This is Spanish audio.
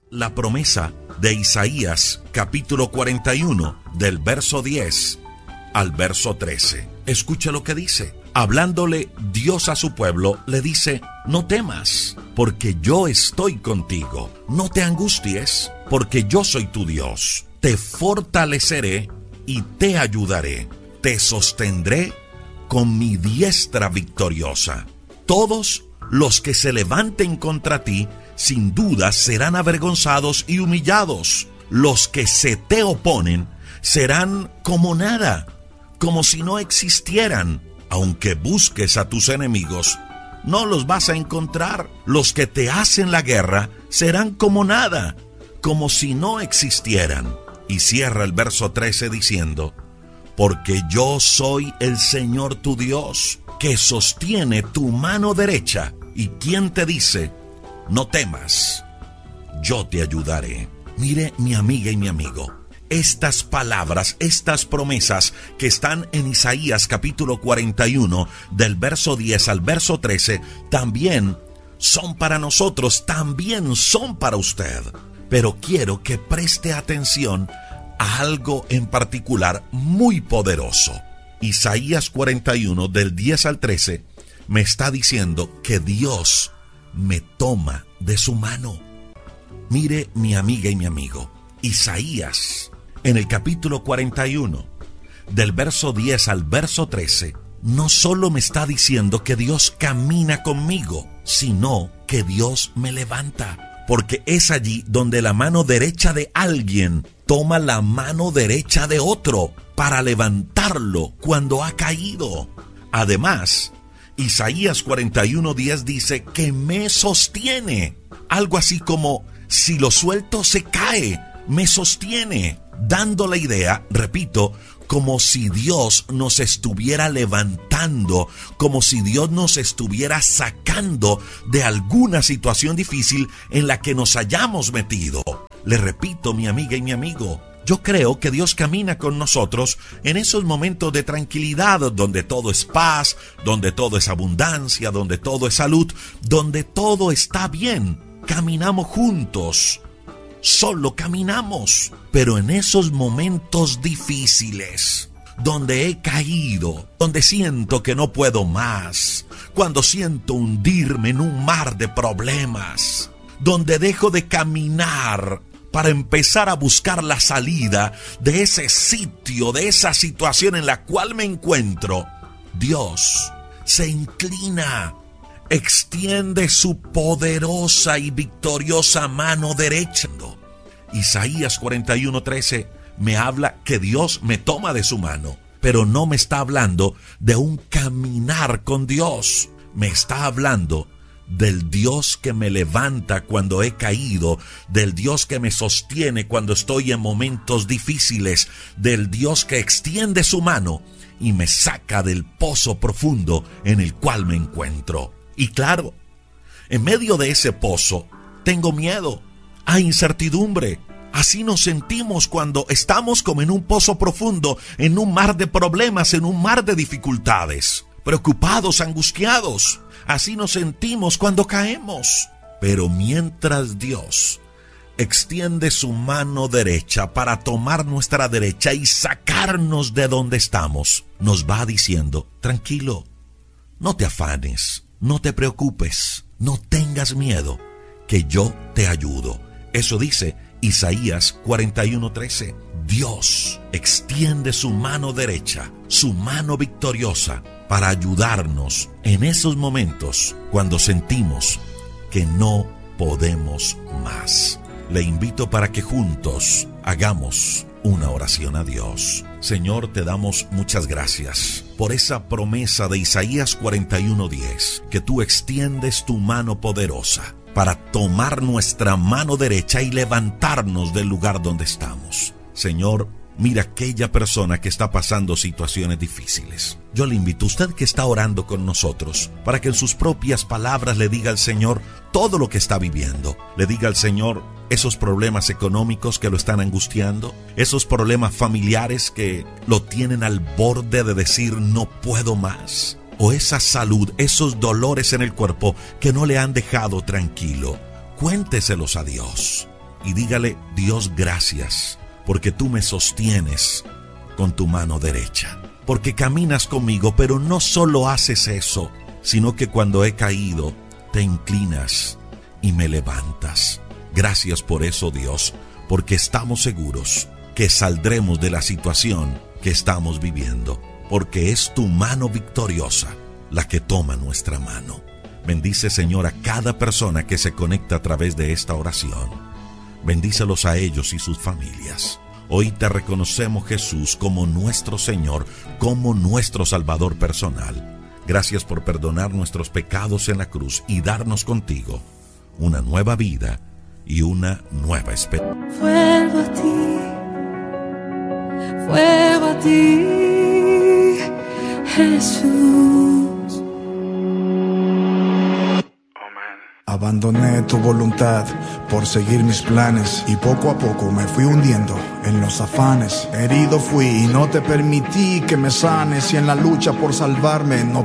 la promesa de Isaías capítulo 41 del verso 10 al verso 13. Escucha lo que dice. Hablándole Dios a su pueblo, le dice: no temas, porque yo estoy contigo. No te angusties, porque yo soy tu Dios. Te fortaleceré y te ayudaré. Te sostendré con mi diestra victoriosa. Todos los que se levanten contra ti, sin duda serán avergonzados y humillados. Los que se te oponen serán como nada, como si no existieran. Aunque busques a tus enemigos, no los vas a encontrar. Los que te hacen la guerra serán como nada, como si no existieran. Y cierra el verso 13 diciendo: porque yo soy el Señor tu Dios, que sostiene tu mano derecha, y quien te dice: no temas, yo te ayudaré. Mire, mi amiga y mi amigo, estas palabras, estas promesas que están en Isaías capítulo 41, del verso 10 al verso 13, también son para nosotros, también son para usted. Pero quiero que preste atención a algo en particular muy poderoso. Isaías 41, del 10 al 13, me está diciendo que Dios me toma de su mano. Mire, mi amiga y mi amigo, Isaías, en el capítulo 41, del verso 10 al verso 13, no solo me está diciendo que Dios camina conmigo, sino que Dios me levanta. Porque es allí donde la mano derecha de alguien toma la mano derecha de otro para levantarlo cuando ha caído. Además, Isaías 41:10 dice que me sostiene. Algo así como: si lo suelto se cae, me sostiene. Dando la idea, repito, como si Dios nos estuviera levantando, como si Dios nos estuviera sacando de alguna situación difícil en la que nos hayamos metido. Le repito, mi amiga y mi amigo, yo creo que Dios camina con nosotros en esos momentos de tranquilidad, donde todo es paz, donde todo es abundancia, donde todo es salud, donde todo está bien. Caminamos juntos. Solo caminamos, pero en esos momentos difíciles, donde he caído, donde siento que no puedo más, cuando siento hundirme en un mar de problemas, donde dejo de caminar para empezar a buscar la salida de ese sitio, de esa situación en la cual me encuentro, Dios se inclina, extiende su poderosa y victoriosa mano derecha. Isaías 41:13 me habla que Dios me toma de su mano, pero no me está hablando de un caminar con Dios. Me está hablando del Dios que me levanta cuando he caído, del Dios que me sostiene cuando estoy en momentos difíciles, del Dios que extiende su mano y me saca del pozo profundo en el cual me encuentro. Y claro, en medio de ese pozo tengo miedo, hay incertidumbre. Así nos sentimos cuando estamos como en un pozo profundo, en un mar de problemas, en un mar de dificultades, preocupados, angustiados. Así nos sentimos cuando caemos. Pero mientras Dios extiende su mano derecha para tomar nuestra derecha y sacarnos de donde estamos, nos va diciendo: tranquilo, no te afanes, no te preocupes, no tengas miedo, que yo te ayudo. Eso dice Isaías 41:13. Dios extiende su mano derecha, su mano victoriosa, para ayudarnos en esos momentos cuando sentimos que no podemos más. Le invito para que juntos hagamos una oración a Dios. Señor, te damos muchas gracias por esa promesa de Isaías 41:10, que tú extiendes tu mano poderosa para tomar nuestra mano derecha y levantarnos del lugar donde estamos. Señor, mira aquella persona que está pasando situaciones difíciles. Yo le invito a usted que está orando con nosotros para que en sus propias palabras le diga al Señor todo lo que está viviendo. Le diga al Señor esos problemas económicos que lo están angustiando, esos problemas familiares que lo tienen al borde de decir no puedo más, o esa salud, esos dolores en el cuerpo que no le han dejado tranquilo. Cuénteselos a Dios y dígale: Dios, gracias, porque tú me sostienes con tu mano derecha, porque caminas conmigo, pero no solo haces eso, sino que cuando he caído, te inclinas y me levantas. Gracias por eso, Dios, porque estamos seguros que saldremos de la situación que estamos viviendo, porque es tu mano victoriosa la que toma nuestra mano. Bendice, Señor, a cada persona que se conecta a través de esta oración. Bendícelos a ellos y sus familias. Hoy te reconocemos, Jesús, como nuestro Señor, como nuestro Salvador personal. Gracias por perdonar nuestros pecados en la cruz y darnos contigo una nueva vida y una nueva esperanza. Fuego a ti, Jesús. Abandoné tu voluntad por seguir mis planes y poco a poco me fui hundiendo en los afanes. Herido fui y no te permití que me sanes, y en la lucha por salvarme no